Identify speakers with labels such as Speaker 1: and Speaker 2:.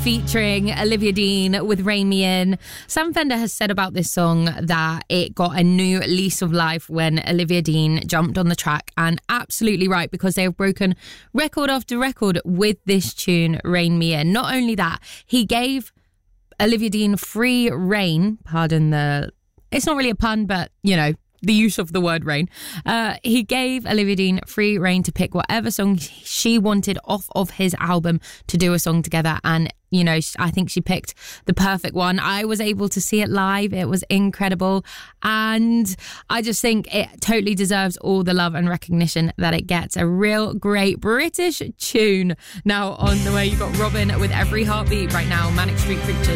Speaker 1: featuring Olivia Dean with Rein Me In. Sam Fender has said about this song that it got a new lease of life when Olivia Dean jumped on the track, and absolutely right, because they have broken record after record with this tune, Rein Me In. Not only that, he gave Olivia Dean free reign, pardon the... It's not really a pun, but, you know, the use of the word rain. He gave Olivia Dean free reign to pick whatever song she wanted off of his album to do a song together. And, you know, I think she picked the perfect one. I was able to see it live. It was incredible. And I just think it totally deserves all the love and recognition that it gets. A real great British tune. Now on the way, you've got Robin with Every Heartbeat right now, Manic Street Preachers.